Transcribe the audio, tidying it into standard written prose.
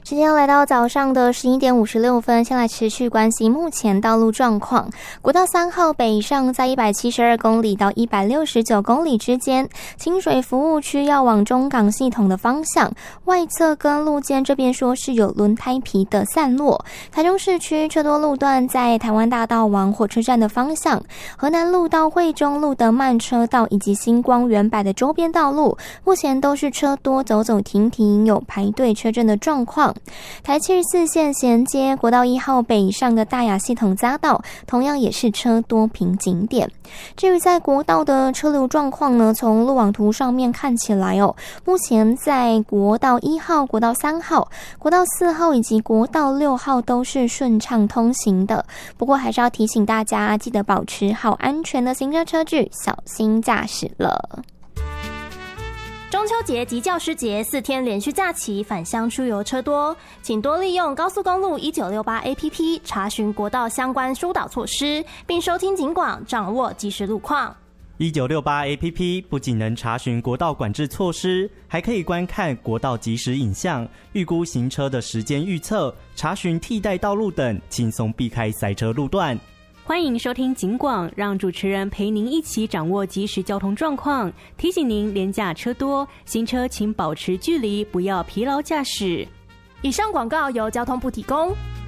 时间来到早上的11点56分，先来持续关心目前道路状况。国道3号北上在172公里到169公里之间，清水服务区要往中港系统的方向，外侧跟路肩这边说是有轮胎皮的散落。台中市区车多路段在台湾大道往火车站的方向，河南路到惠中路的慢车道以及星光原柏的周边道路，目前都是车多走走停停，有排队车阵的状况。台74线衔接国道1号北上的大雅系统匝道，同样也是车多瓶颈点。至于在国道的车流状况呢，从路网图上面看起来目前在国道1号、国道3号、国道4号以及国道6号都是顺畅通行的。不过还是要提醒大家，记得保持好安全的行车车距，小心驾驶了。 中秋节及教师节4天连续假期，返乡出游车多，请多利用高速公路1968 APP 查询国道相关疏导措施，并收听警广，掌握即时路况。 1968 APP 不仅能查询国道管制措施，还可以观看国道即时影像，预估行车的时间预测，查询替代道路等，轻松避开塞车路段。 欢迎收听警广，让主持人陪您一起掌握即时交通状况，提醒您连假车多，行车请保持距离，不要疲劳驾驶。 以上广告由交通部提供。